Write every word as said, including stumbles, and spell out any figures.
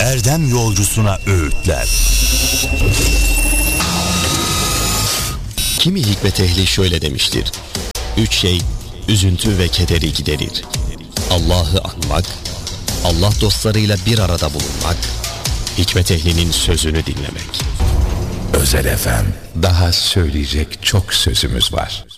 erdem yolcusuna öğütler. Kimi hikmet ehli şöyle demiştir: Üç şey üzüntü ve kederi giderir: Allah'ı anmak, Allah dostlarıyla bir arada bulunmak, hikmet ehlinin sözünü dinlemek. Özel F M. Daha söyleyecek çok sözümüz var.